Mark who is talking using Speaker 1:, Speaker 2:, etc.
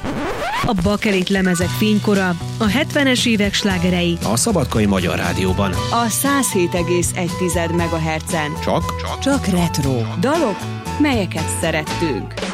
Speaker 1: A bakelit lemezek fénykora, a 70-es évek slágerei
Speaker 2: a Szabadkai Magyar Rádióban.
Speaker 3: A 107,1 MHz-en.
Speaker 2: Csak retro
Speaker 3: Dalok, melyeket szerettünk.